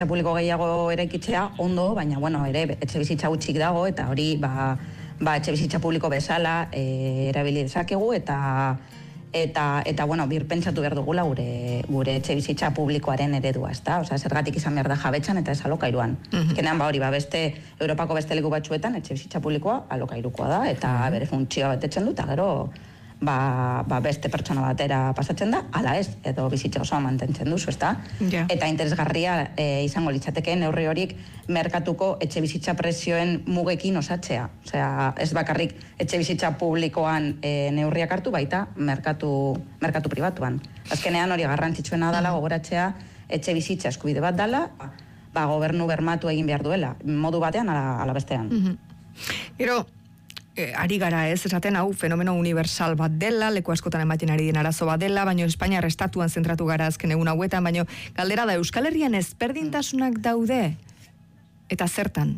publiko gehiago eraikitzea ondo, baina bueno, ere etxe bizitza gutxik dago eta hori etxe bizitza publiko bezala erabili dezakegu eta bueno, birpentsatu behar dugula gure etxe bizitza publikoaren eredua, ezta? Osea, zergatik izan behar da jabetzan eta ez alokairuan. Kenean hori, beste Europako beste leku batzuetan etxe bizitza publikoa alokairukoa da eta bere funtzioa betetzen du eta gero beste pertsona batera pasatzen da, ala ez, edo bizitza osoa mantentzen duzu, ezta? Eta interesgarria izango litzateke neurri horik merkatuko etxe bizitza prezioen mugekin osatzea. Osea, ez bakarrik etxe bizitza publikoan neurriak hartu, baita merkatu pribatuan. Azkenean hori garrantzitsuena dela gogoratzea etxe bizitza eskubide bat dela, gobernu bermatu egin behar duela, modu batean ala bestean. Gero, ari gara ez, esaten hau fenomeno universal bat dela, leku askotan ematen ari den arazo bat dela, baina Espainiar estatuan zentratu gara azken egun hauetan, baina galdera da, Euskal Herrian ezberdintasunak daude? Eta zertan?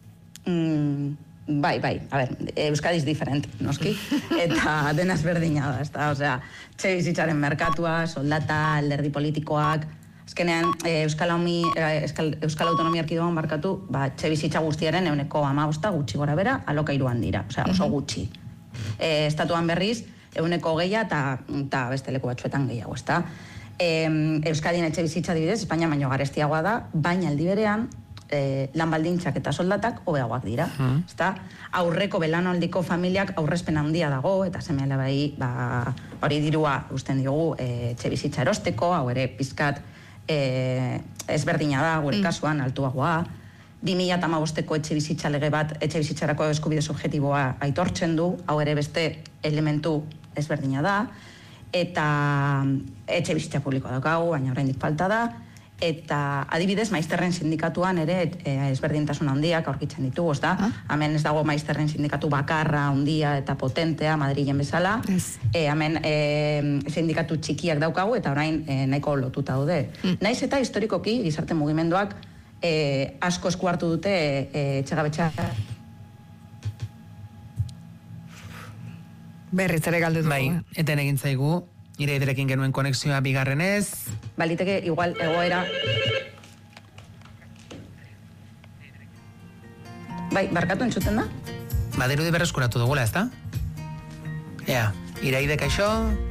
Bai, a ber, Euskadiz diferent, noski, eta dena ezberdina da, ezta, osea, etxe bizitzaren merkatua, soldata, alderdi politikoak, azkenean, Euskal Autonomia Erkidegoan barkatu, etxe bizitza guztiaren 15% gutxi gora bera, alokairuan dira, osea, oso gutxi. Estatuan berriz, 20% eta beste leku batzuetan gehiago, ezta. Euskadin etxe bizitza dibidez, Espainia baino garestiagoa da, baina aldi berean, lan baldintzak eta soldatak hobeagoak dira, ezta? Aurreko belanaldiko familiak aurrezpen handia dago, eta seme alabai, hori dirua usten diogu etxe bizitza erosteko, hau ere pizkat ezberdina da, gure kasuan, altuagoa. 2015ko etxe bizitza lege bat, etxe bizitzarako eskubide subjektiboa aitortzen du, hau ere beste elementu ezberdina da, eta etxe bizitza publikoa daukagu, baina oraindik falta da, eta adibidez, maizterren sindikatuan ere ezberdintasun handiak aurkitzen ditugu, ezta? Hemen ez dago maizterren sindikatu bakarra, handia eta potentea, Madrilen bezala. Hemen sindikatu txikiak daukagu eta orain nahiko lotuta daude. Naiz eta historikoki gizarte mugimenduak asko esku hartu dute etxegabetza. Berriz ere galdetu. Bai, eten egin zaigu. Ireiderekin genuen konexioa bigarrenez. Baliteke, igual, egoera... Bai, barkatu entzuten da? Badirudi berreskuratu dugula, ezta? Ea, Ireide, kaixo?